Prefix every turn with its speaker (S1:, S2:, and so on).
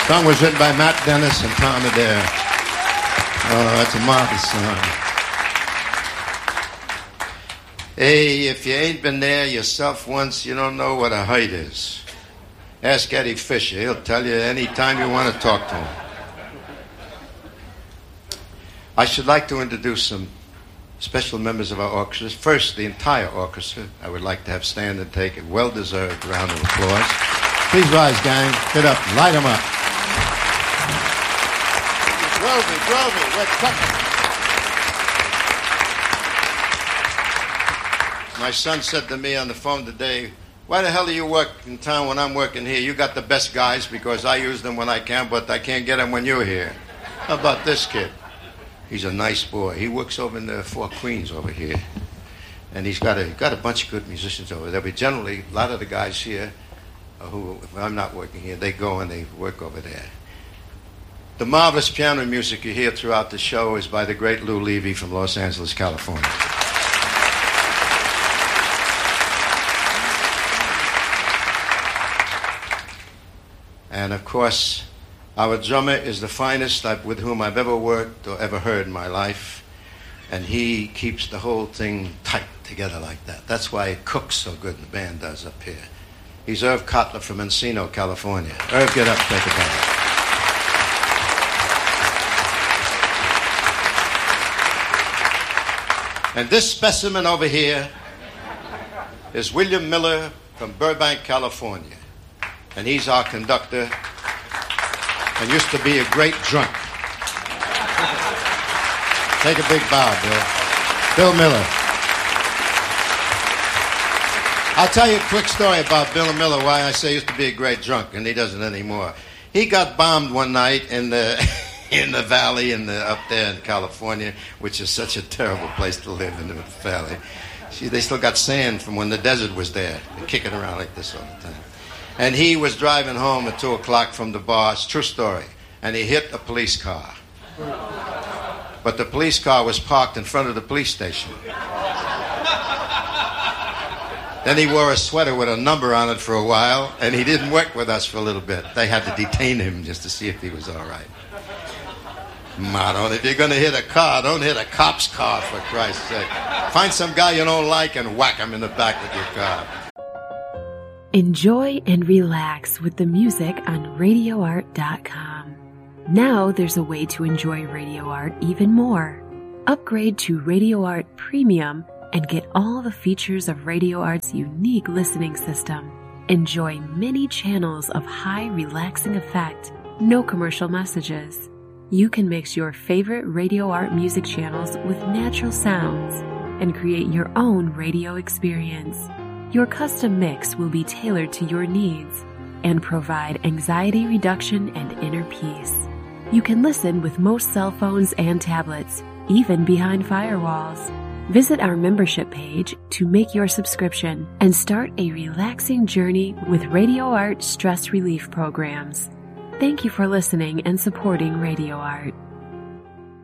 S1: song was written by Matt Dennis and Tom Adair. Oh, that's a marvelous song. Hey, if you ain't been there yourself once, you don't know what a height is. Ask Eddie Fisher. He'll tell you any time you want to talk to him. I should like to introduce some special members of our orchestra. First, the entire orchestra. I would like to have stand and take a well-deserved round of applause. Please rise, gang. Get up. Light them up. Groovy, we're cooking. My son said to me on the phone today, why the hell do you work in town when I'm working here? You got the best guys because I use them when I can, but I can't get them when you're here. How about this kid? He's a nice boy. He works over in the Four Queens over here. And he's got a bunch of good musicians over there. But generally, a lot of the guys here who, if I'm not working here, they go and they work over there. The marvelous piano music you hear throughout the show is by the great Lou Levy from Los Angeles, California. And of course, our drummer is the finest with whom I've ever worked or ever heard in my life. And he keeps the whole thing tight together like that. That's why it cooks so good, the band does up here. He's Irv Kotler from Encino, California. Irv, get up, take a bow. And this specimen over here is William Miller from Burbank, California. And he's our conductor and used to be a great drunk. Take a big bow, Bill. Bill Miller. I'll tell you a quick story about Bill Miller, why I say he used to be a great drunk, and he doesn't anymore. He got bombed one night in the valley up there in California, which is such a terrible place to live in the valley. See, they still got sand from when the desert was there. They're kicking around like this all the time. And he was driving home at 2 o'clock from the bar. It's a true story. And he hit a police car. But the police car was parked in front of the police station. Then he wore a sweater with a number on it for a while, and he didn't work with us for a little bit. They had to detain him just to see if he was all right. Motto, if you're going to hit a car, don't hit a cop's car, for Christ's sake. Find some guy you don't like and whack him in the back with your car.
S2: Enjoy and relax with the music on RadioArt.com. Now there's a way to enjoy Radio Art even more. Upgrade to Radio Art Premium and get all the features of Radio Art's unique listening system. Enjoy many channels of high relaxing effect, no commercial messages. You can mix your favorite Radio Art music channels with natural sounds and create your own radio experience. Your custom mix will be tailored to your needs and provide anxiety reduction and inner peace. You can listen with most cell phones and tablets, even behind firewalls. Visit our membership page to make your subscription and start a relaxing journey with Radio Art stress relief programs. Thank you for listening and supporting Radio Art.